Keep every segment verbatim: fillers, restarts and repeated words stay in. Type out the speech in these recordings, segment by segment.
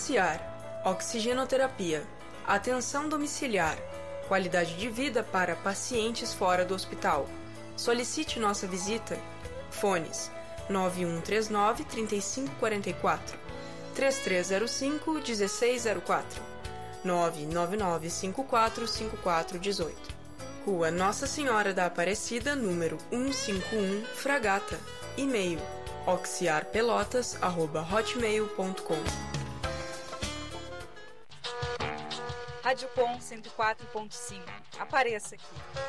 Oxiar, oxigenoterapia, atenção domiciliar, qualidade de vida para pacientes fora do hospital. Solicite nossa visita. Fones nove um três nove, três cinco quatro quatro, três três zero cinco, um seis zero quatro, nove nove nove cinco quatro cinco quatro um oito. Rua Nossa Senhora da Aparecida, número cento e cinquenta e um, Fragata. E-mail oxiarpelotas arroba hotmail ponto com. Rádio Com cento e quatro ponto cinco. Apareça aqui.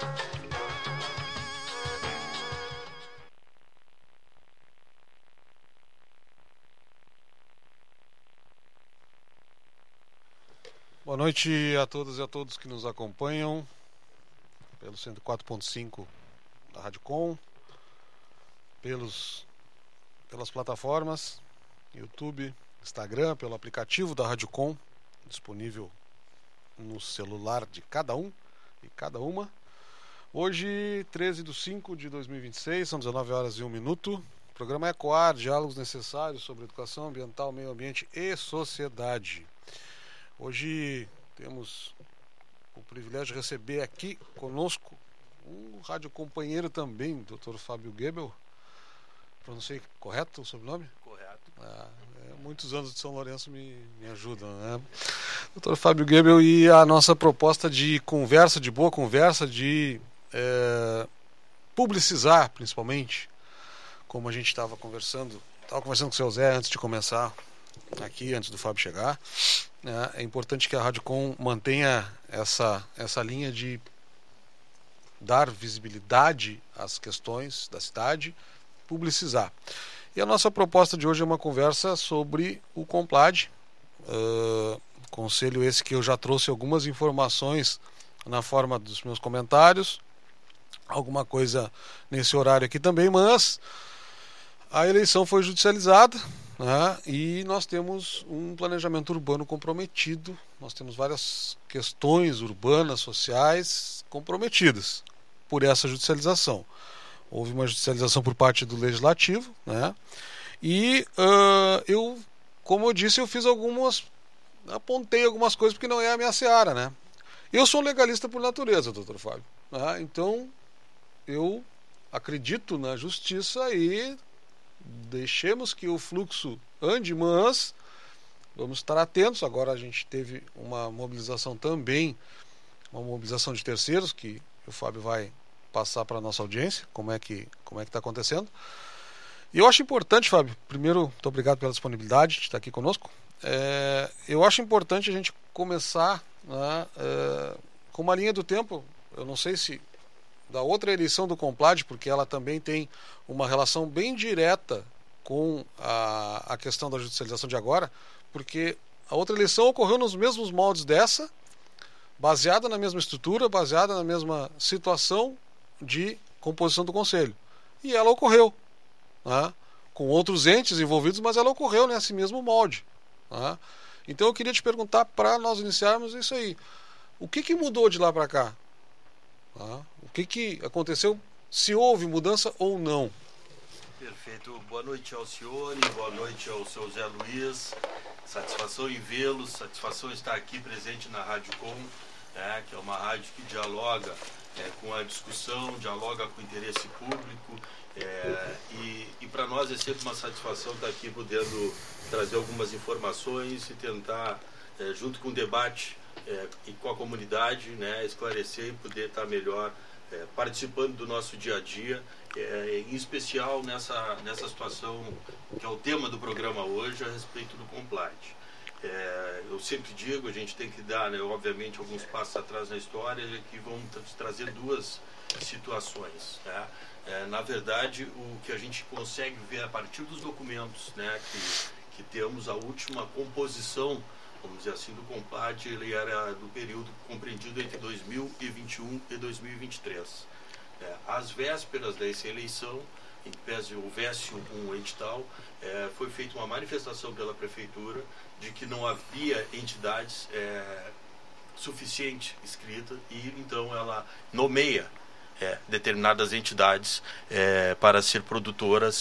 Boa noite a todas e a todos que nos acompanham pelo cento e quatro ponto cinco da Rádio Com, pelos, pelas plataformas YouTube, Instagram, pelo aplicativo da Rádio Com, disponível no celular de cada um e cada uma. Hoje, treze de cinco de dois mil e vinte e seis, são dezenove horas e um minuto. O programa Ecoar, diálogos necessários sobre educação ambiental, meio ambiente e sociedade. Hoje temos o privilégio de receber aqui conosco um rádio companheiro também, doutor Fábio Goebel. Pronunciei correto o sobrenome? Correto. Ah, é, muitos anos de São Lourenço me, me ajudam, né? doutor Fábio Goebel, e a nossa proposta de conversa, de boa conversa, de é, publicizar, principalmente, como a gente estava conversando, estava conversando com o seu Zé antes de começar aqui, antes do Fábio chegar. É importante que a Rádio Com mantenha essa, essa linha de dar visibilidade às questões da cidade, publicizar. E a nossa proposta de hoje é uma conversa sobre o Complad, uh, conselho esse que eu já trouxe algumas informações na forma dos meus comentários, alguma coisa nesse horário aqui também, mas a eleição foi judicializada, né? E nós temos um planejamento urbano comprometido, nós temos várias questões urbanas, sociais comprometidas por essa judicialização. Houve uma judicialização por parte do Legislativo, né? E uh, eu, como eu disse, eu fiz algumas, apontei algumas coisas porque não é a minha seara, né? Eu sou um legalista por natureza, doutor Fábio, né? Então eu acredito na justiça e deixemos que o fluxo ande, mas vamos estar atentos. Agora a gente teve uma mobilização também, uma mobilização de terceiros, que o Fábio vai passar para a nossa audiência, como é que como é que está acontecendo. E eu acho importante, Fábio, primeiro, muito obrigado pela disponibilidade de estar aqui conosco. É, eu acho importante a gente começar, né, é, com uma linha do tempo. Eu não sei se da outra eleição do Complad, porque ela também tem uma relação bem direta com a, a questão da judicialização de agora, porque a outra eleição ocorreu nos mesmos moldes dessa, baseada na mesma estrutura, baseada na mesma situação de composição do Conselho. E ela ocorreu, né, com outros entes envolvidos, mas ela ocorreu nesse mesmo molde, né? Então eu queria te perguntar, para nós iniciarmos isso aí, o que, que mudou de lá para cá? Ah, o que, que aconteceu, se houve mudança ou não? Perfeito. Boa noite ao Alcione, boa noite ao seu Zé Luiz. Satisfação em vê-los, satisfação em estar aqui presente na Rádio Com, né, que é uma rádio que dialoga é, com a discussão, dialoga com o interesse público. É, e e para nós é sempre uma satisfação estar aqui podendo trazer algumas informações e tentar, é, junto com o debate, É, e com a comunidade, né, esclarecer e poder estar melhor é, participando do nosso dia a dia, é, em especial nessa, nessa situação que é o tema do programa hoje, a respeito do Complad. É, eu sempre digo, a gente tem que dar, né, obviamente, alguns passos atrás na história, que vão trazer duas situações, né? É, na verdade, o que a gente consegue ver a partir dos documentos, né, que, que temos a última composição, vamos dizer assim, do Complad, ele era do período compreendido entre dois mil e vinte e um e dois mil e vinte e três. É, às vésperas dessa eleição, em pese houvesse um edital, é, foi feita uma manifestação pela Prefeitura de que não havia entidades é, suficiente escrita e então ela nomeia é, determinadas entidades é, para ser produtoras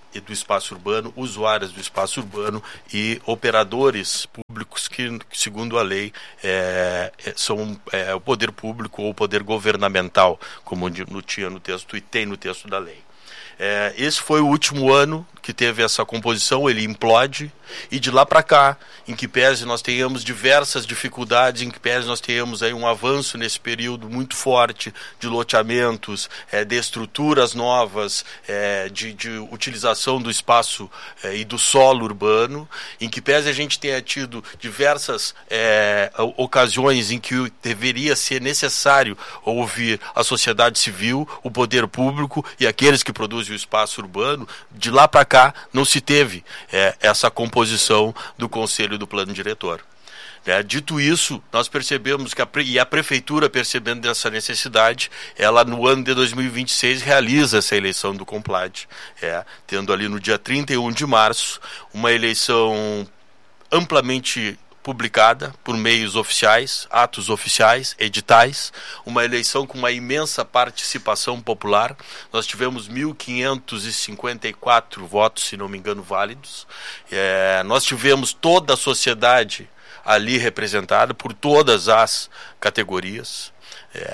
e do espaço urbano, usuárias do espaço urbano e operadores públicos que, segundo a lei, é, são é, o poder público ou o poder governamental, como no, tinha no texto e tem no texto da lei. É, esse foi o último ano que teve essa composição, ele implode, e de lá para cá, em que pese nós tenhamos diversas dificuldades, em que pese nós tenhamos aí um avanço nesse período muito forte de loteamentos, é, de estruturas novas, é, de, de utilização do espaço é, e do solo urbano, em que pese a gente tenha tido diversas é, ocasiões em que deveria ser necessário ouvir a sociedade civil, o poder público e aqueles que produzem o espaço urbano, de lá para cá não se teve é, essa composição do Conselho do Plano Diretor. É, dito isso, nós percebemos que a, e a Prefeitura, percebendo dessa necessidade, ela no ano de dois mil e vinte e seis realiza essa eleição do Complad, é, tendo ali no dia trinta e um de março uma eleição amplamente publicada por meios oficiais, atos oficiais, editais, uma eleição com uma imensa participação popular. Nós tivemos mil quinhentos e cinquenta e quatro votos, se não me engano, válidos. É, nós tivemos toda a sociedade ali representada por todas as categorias. É,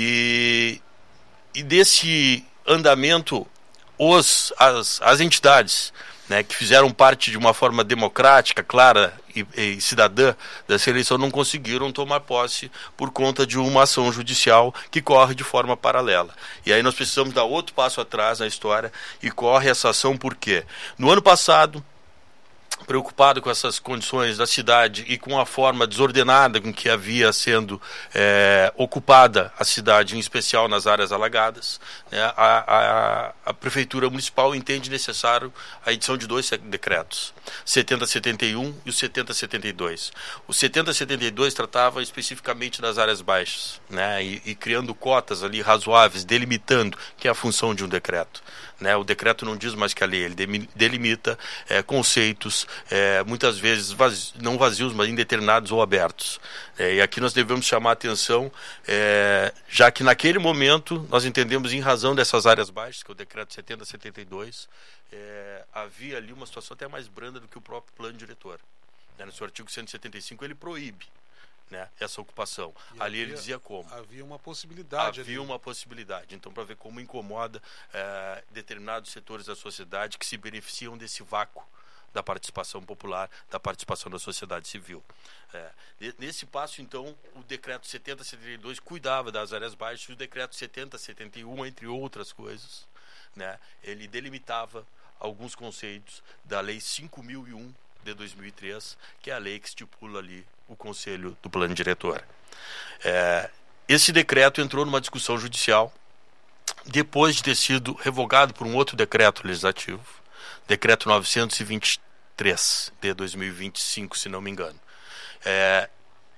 e, e desse andamento, os, as, as entidades, né, que fizeram parte de uma forma democrática, clara e, e cidadã dessa eleição, não conseguiram tomar posse por conta de uma ação judicial que corre de forma paralela. E aí nós precisamos dar outro passo atrás na história, e corre essa ação por quê? No ano passado, preocupado com essas condições da cidade e com a forma desordenada com que havia sendo é, ocupada a cidade, em especial nas áreas alagadas, né, a, a, a Prefeitura Municipal entende necessário a edição de dois decretos, setenta setenta e um e o setenta setenta e dois. O setenta setenta e dois tratava especificamente das áreas baixas, né, e, e criando cotas ali razoáveis, delimitando que é a função de um decreto. Né, o decreto não diz mais que a lei, ele delimita é, conceitos, é, muitas vezes vazios, não vazios, mas indeterminados ou abertos. É, e aqui nós devemos chamar a atenção, é, já que naquele momento nós entendemos, em razão dessas áreas baixas, que é o decreto setenta setenta e dois, é, havia ali uma situação até mais branda do que o próprio plano diretor. Né, no seu artigo cento e setenta e cinco ele proíbe, né, essa ocupação. E ali havia, ele dizia como. Havia uma possibilidade. Havia ali. uma possibilidade. Então, para ver como incomoda é, determinados setores da sociedade que se beneficiam desse vácuo da participação popular, da participação da sociedade civil. É, nesse passo, então, o decreto setenta setenta e dois cuidava das áreas baixas, e o decreto setenta setenta e um, entre outras coisas, né, ele delimitava alguns conceitos da Lei cinco mil e um de dois mil e três, que é a lei que estipula ali o Conselho do Plano Diretor. É, esse decreto entrou numa discussão judicial depois de ter sido revogado por um outro decreto legislativo, decreto novecentos e vinte e três de dois mil e vinte e cinco, se não me engano. É,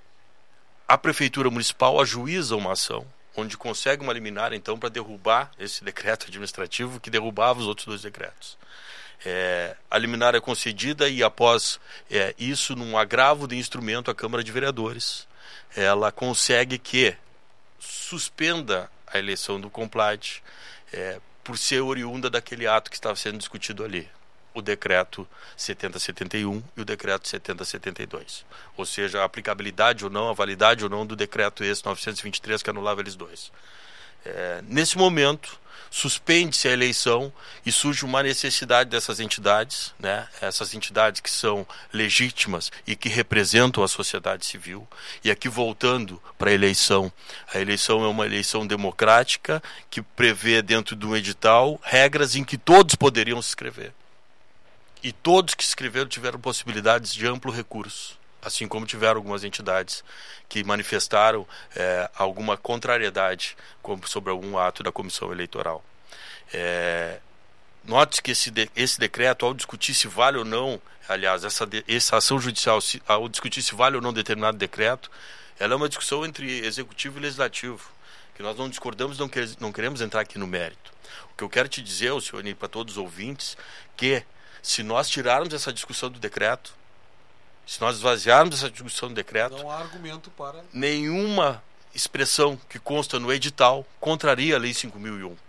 a Prefeitura Municipal ajuiza uma ação onde consegue uma liminar, então, para derrubar esse decreto administrativo que derrubava os outros dois decretos. É, a liminar é concedida e, após é, isso, num agravo de instrumento, a Câmara de Vereadores ela consegue que suspenda a eleição do Complad é, por ser oriunda daquele ato que estava sendo discutido ali, o decreto setenta setenta e um e o decreto setenta setenta e dois, ou seja, a aplicabilidade ou não, a validade ou não do decreto esse novecentos e vinte e três que anulava eles dois. É, nesse momento, suspende-se a eleição e surge uma necessidade dessas entidades, né? Essas entidades que são legítimas e que representam a sociedade civil. E aqui, voltando para a eleição, a eleição é uma eleição democrática que prevê dentro de um edital regras em que todos poderiam se inscrever. E todos que se inscreveram tiveram possibilidades de amplo recurso, assim como tiveram algumas entidades que manifestaram é, alguma contrariedade sobre algum ato da comissão eleitoral. É, note que esse, de, esse decreto, ao discutir se vale ou não, aliás, essa, de, essa ação judicial, se, ao discutir se vale ou não determinado decreto, ela é uma discussão entre executivo e legislativo, que nós não discordamos, não, quer, não queremos entrar aqui no mérito. O que eu quero te dizer, Alcione, para todos os ouvintes, que se nós tirarmos essa discussão do decreto, se nós esvaziarmos essa discussão do decreto, não há argumento para... nenhuma expressão que consta no edital contraria a Lei cinco mil e um. Sim.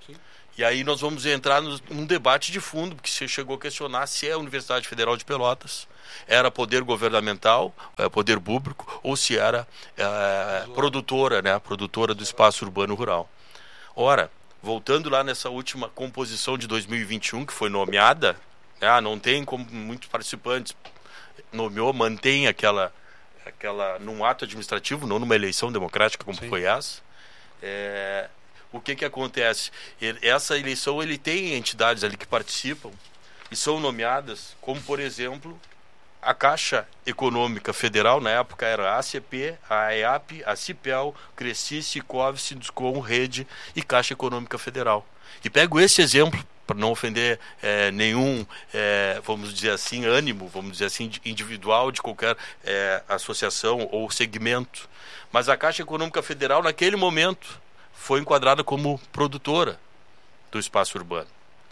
E aí nós vamos entrar no, num debate de fundo, porque você chegou a questionar se é a Universidade Federal de Pelotas era poder governamental, é, poder público, ou se era é, produtora, né, produtora do espaço urbano rural. Ora, voltando lá nessa última composição de dois mil e vinte e um, que foi nomeada, né, não tem como muitos participantes, nomeou, mantém aquela, aquela num ato administrativo, não numa eleição democrática como Sim. foi essa. É, o que que acontece? Ele, essa eleição ele tem entidades ali que participam e são nomeadas, como por exemplo a Caixa Econômica Federal, na época era a A C P, a E A P, a Cipel, Cresci, Sicov, Sinduscom, Rede e Caixa Econômica Federal. E pego esse exemplo para não ofender é, nenhum, é, vamos dizer assim, ânimo, vamos dizer assim, individual de qualquer é, associação ou segmento. Mas a Caixa Econômica Federal, naquele momento, foi enquadrada como produtora do espaço urbano.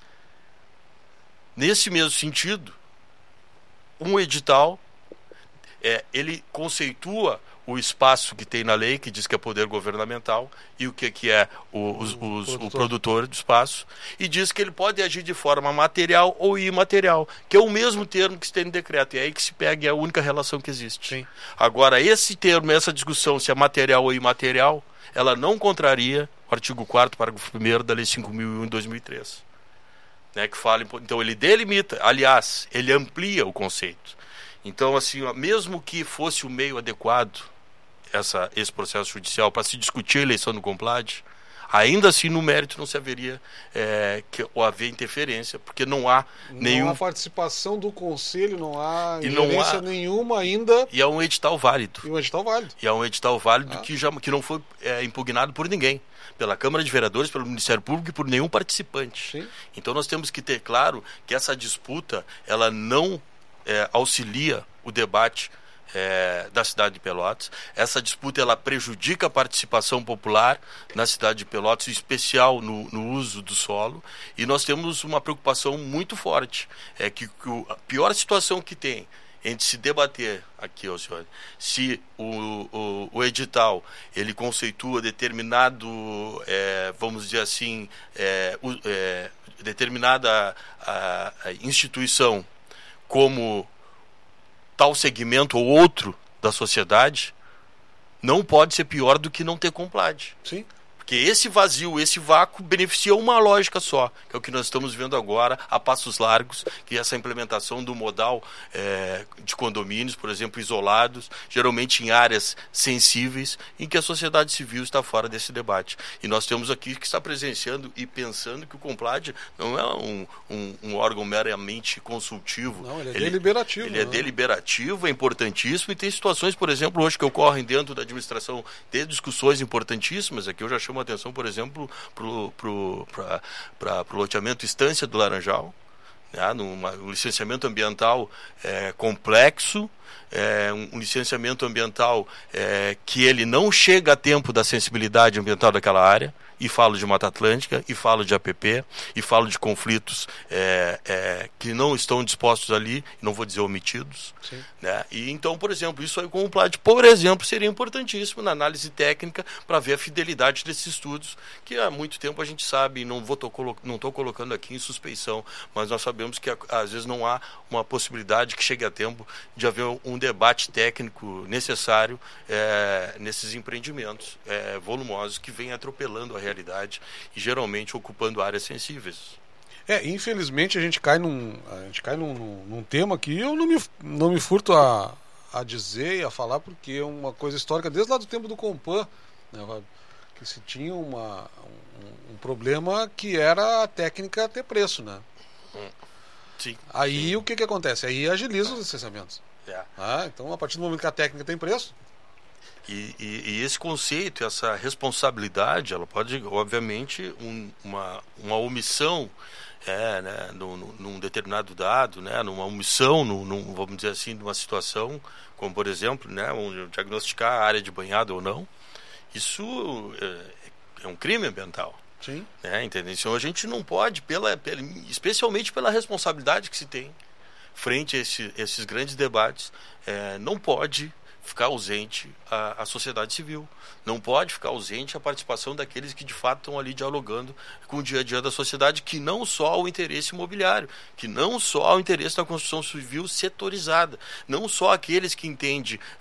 Nesse mesmo sentido, um edital, é, ele conceitua o espaço que tem na lei, que diz que é poder governamental, e o que, que é o, os, os, produtor. o produtor do espaço, e diz que ele pode agir de forma material ou imaterial, que é o mesmo termo que se tem no decreto, e é aí que se pega, é a única relação que existe. Sim. Agora, esse termo, essa discussão, se é material ou imaterial, ela não contraria o artigo quarto, parágrafo primeiro da Lei cinco mil e um de dois mil e três. Né, que fala, então ele delimita, aliás, ele amplia o conceito. Então, assim, ó, mesmo que fosse o meio adequado essa, esse processo judicial para se discutir a eleição do Complad, ainda assim no mérito não se haveria é, que, ou haver interferência, porque não há nenhum... Não há participação do Conselho, não há ingerência nenhuma ainda. E é um edital válido. E um edital válido. E é um edital válido ah. que, já, que não foi é, impugnado por ninguém. Pela Câmara de Vereadores, pelo Ministério Público e por nenhum participante. Sim. Então nós temos que ter claro que essa disputa ela não é, auxilia o debate é, da cidade de Pelotas. Essa disputa ela prejudica a participação popular na cidade de Pelotas, em especial no, no uso do solo. E nós temos uma preocupação muito forte. É que, que o, a pior situação que tem entre se debater aqui, ó, senhor, se o, o, o edital ele conceitua determinado, é, vamos dizer assim, é, o, é, determinada a, a instituição como tal segmento ou outro da sociedade, não pode ser pior do que não ter Complad. Sim. Porque esse vazio, esse vácuo beneficia uma lógica só, que é o que nós estamos vendo agora a passos largos, que é essa implementação do modal é, de condomínios, por exemplo, isolados, geralmente em áreas sensíveis, em que a sociedade civil está fora desse debate. E nós temos aqui que está presenciando e pensando que o Complad não é um, um, um órgão meramente consultivo. Não, ele é ele, deliberativo. Ele é né? deliberativo, é importantíssimo, e tem situações, por exemplo, hoje que ocorrem dentro da administração de discussões importantíssimas, aqui eu já chamo atenção, por exemplo, para o loteamento Estância do Laranjal, né, numa, um licenciamento ambiental é, complexo, é, um, um licenciamento ambiental é, que ele não chega a tempo da sensibilidade ambiental daquela área, e falo de Mata Atlântica, e falo de A P P, e falo de conflitos é, é, que não estão dispostos ali, não vou dizer omitidos. Né? E então, por exemplo, isso aí com o Complad, por exemplo, seria importantíssimo na análise técnica para ver a fidelidade desses estudos, que há muito tempo a gente sabe, e não vou tô colo- não estou colocando aqui em suspeição, mas nós sabemos que às vezes não há uma possibilidade que chegue a tempo de haver um debate técnico necessário é, nesses empreendimentos é, volumosos que vêm atropelando a realidade e geralmente ocupando áreas sensíveis. É, infelizmente a gente cai num, a gente cai num, num, num tema que eu não me, não me furto a, a dizer e a falar, porque é uma coisa histórica desde lá do tempo do Compan, né, que se tinha uma, um, um problema que era a técnica ter preço, né? Sim. Aí sim. o que que acontece? Aí agiliza os licenciamentos. É. Ah, então a partir do momento que a técnica tem preço. E, e, e esse conceito, essa responsabilidade, ela pode, obviamente, um, uma, uma omissão é, né, num, num determinado dado, né, numa omissão, num, num, vamos dizer assim, numa situação, como por exemplo, né, um, diagnosticar a área de banhado ou não, isso é, é um crime ambiental. Sim. Né, entendeu? Então a gente não pode, pela, pela, especialmente pela responsabilidade que se tem frente a esse, esses grandes debates, é, não pode ficar ausente a, a sociedade civil. Não pode ficar ausente a participação daqueles que de fato estão ali dialogando com o dia a dia da sociedade, que não só o interesse imobiliário, que não só o interesse da construção civil setorizada, não só aqueles que entendem